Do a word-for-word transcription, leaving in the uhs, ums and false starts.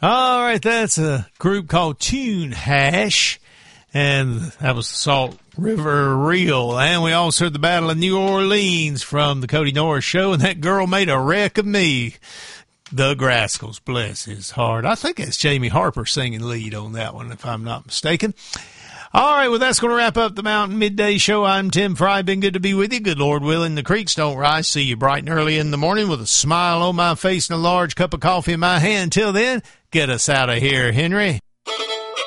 All right, that's a group called Tune Hash, and that was the Salt River Reel. And we also heard the Battle of New Orleans from the Cody Norris Show, and that girl made a wreck of me. Doug Rascals, bless his heart. I think it's Jamie Harper singing lead on that one, if I'm not mistaken. All right, well, that's going to wrap up the Mountain Midday Show. I'm Tim Fry. Been good to be with you. Good Lord willing, the creeks don't rise. See you bright and early in the morning with a smile on my face and a large cup of coffee in my hand. Till then, get us out of here, Henry.